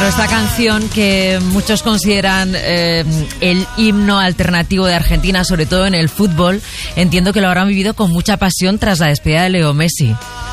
Claro, esta canción que muchos consideran el himno alternativo de Argentina, sobre todo en el fútbol, entiendo que lo habrán vivido con mucha pasión tras la despedida de Leo Messi.